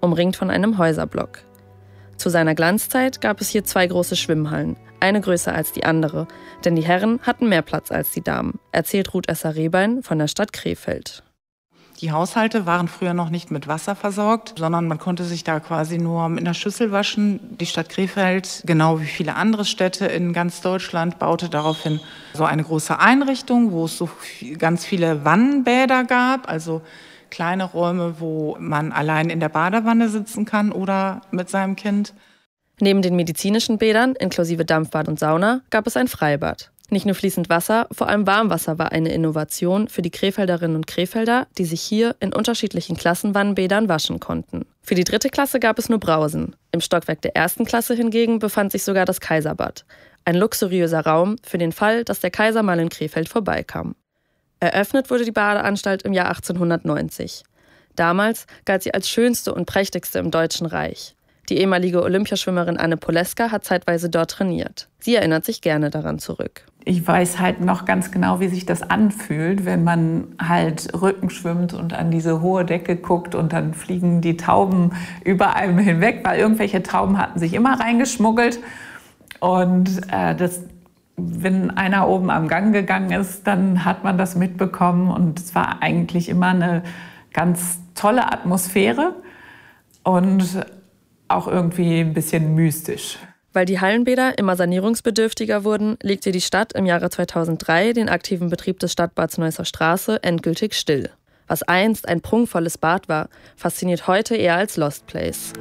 umringt von einem Häuserblock. Zu seiner Glanzzeit gab es hier 2 große Schwimmhallen, eine größer als die andere, denn die Herren hatten mehr Platz als die Damen, erzählt Ruth Esser-Rehbein von der Stadt Krefeld. Die Haushalte waren früher noch nicht mit Wasser versorgt, sondern man konnte sich da quasi nur mit einer Schüssel waschen. Die Stadt Krefeld, genau wie viele andere Städte in ganz Deutschland, baute daraufhin so eine große Einrichtung, wo es ganz viele Wannenbäder gab, also kleine Räume, wo man allein in der Badewanne sitzen kann oder mit seinem Kind. Neben den medizinischen Bädern, inklusive Dampfbad und Sauna, gab es ein Freibad. Nicht nur fließend Wasser, vor allem Warmwasser war eine Innovation für die Krefelderinnen und Krefelder, die sich hier in unterschiedlichen Klassenwannenbädern waschen konnten. Für die 3. Klasse gab es nur Brausen. Im Stockwerk der 1. Klasse hingegen befand sich sogar das Kaiserbad. Ein luxuriöser Raum für den Fall, dass der Kaiser mal in Krefeld vorbeikam. Eröffnet wurde die Badeanstalt im Jahr 1890. Damals galt sie als schönste und prächtigste im Deutschen Reich. Die ehemalige Olympiaschwimmerin Anne Poleska hat zeitweise dort trainiert. Sie erinnert sich gerne daran zurück. Ich weiß halt noch ganz genau, wie sich das anfühlt, wenn man halt Rücken schwimmt und an diese hohe Decke guckt und dann fliegen die Tauben über einem hinweg, weil irgendwelche Tauben hatten sich immer reingeschmuggelt. Und wenn einer oben am Gang gegangen ist, dann hat man das mitbekommen. Und es war eigentlich immer eine ganz tolle Atmosphäre und auch irgendwie ein bisschen mystisch. Weil die Hallenbäder immer sanierungsbedürftiger wurden, legte die Stadt im Jahre 2003 den aktiven Betrieb des Stadtbads Neusser Straße endgültig still. Was einst ein prunkvolles Bad war, fasziniert heute eher als Lost Place.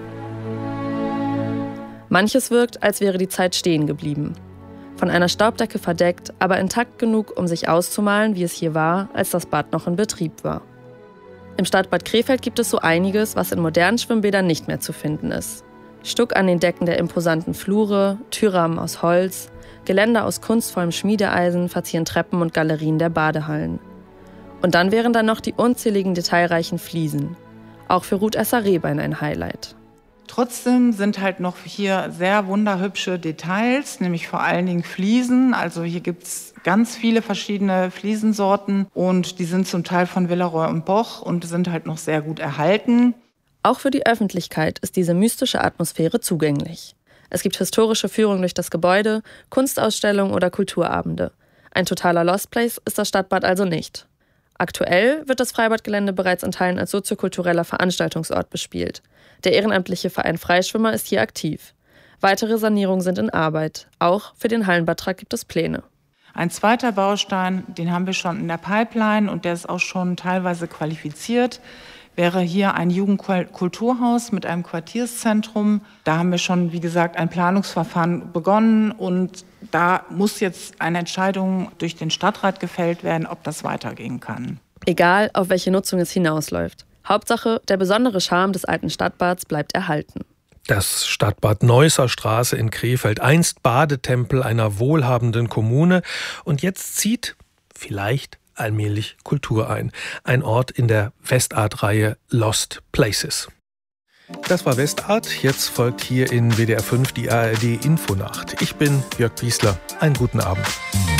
Manches wirkt, als wäre die Zeit stehen geblieben. Von einer Staubdecke verdeckt, aber intakt genug, um sich auszumalen, wie es hier war, als das Bad noch in Betrieb war. Im Stadtbad Krefeld gibt es so einiges, was in modernen Schwimmbädern nicht mehr zu finden ist. Stuck an den Decken der imposanten Flure, Türrahmen aus Holz, Geländer aus kunstvollem Schmiedeeisen verzieren Treppen und Galerien der Badehallen. Und dann wären da noch die unzähligen detailreichen Fliesen. Auch für Ruth Esser-Rehbein ein Highlight. Trotzdem sind halt noch hier sehr wunderhübsche Details, nämlich vor allen Dingen Fliesen. Also hier gibt es ganz viele verschiedene Fliesensorten und die sind zum Teil von Villeroy und Boch und sind halt noch sehr gut erhalten. Auch für die Öffentlichkeit ist diese mystische Atmosphäre zugänglich. Es gibt historische Führungen durch das Gebäude, Kunstausstellungen oder Kulturabende. Ein totaler Lost Place ist das Stadtbad also nicht. Aktuell wird das Freibadgelände bereits in Teilen als soziokultureller Veranstaltungsort bespielt. Der ehrenamtliche Verein Freischwimmer ist hier aktiv. Weitere Sanierungen sind in Arbeit. Auch für den Hallenbadtrakt gibt es Pläne. Ein zweiter Baustein, den haben wir schon in der Pipeline und der ist auch schon teilweise qualifiziert, wäre hier ein Jugendkulturhaus mit einem Quartierszentrum. Da haben wir schon, wie gesagt, ein Planungsverfahren begonnen und da muss jetzt eine Entscheidung durch den Stadtrat gefällt werden, ob das weitergehen kann. Egal, auf welche Nutzung es hinausläuft. Hauptsache, der besondere Charme des alten Stadtbads bleibt erhalten. Das Stadtbad Neusser Straße in Krefeld, einst Badetempel einer wohlhabenden Kommune. Und jetzt zieht vielleicht allmählich Kultur ein. Ein Ort in der Westart-Reihe Lost Places. Das war Westart. Jetzt folgt hier in WDR 5 die ARD Infonacht. Ich bin Jörg Wiesler. Einen guten Abend.